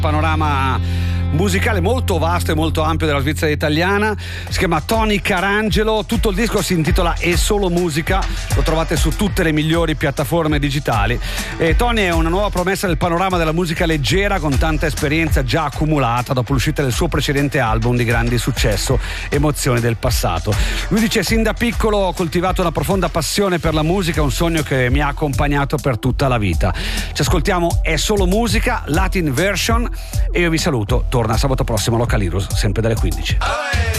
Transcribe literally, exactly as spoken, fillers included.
panorama musicale molto vasto e molto ampio della Svizzera italiana. Si chiama Tony Carangelo, tutto il disco si intitola È solo musica, lo trovate su tutte le migliori piattaforme digitali. E Tony è una nuova promessa del panorama della musica leggera, con tanta esperienza già accumulata dopo l'uscita del suo precedente album di grande successo, Emozioni del passato. Lui dice: sin da piccolo ho coltivato una profonda passione per la musica, un sogno che mi ha accompagnato per tutta la vita. Ci ascoltiamo È solo musica, Latin version, e io vi saluto. Torna sabato prossimo a Local Heroes, sempre dalle quindici.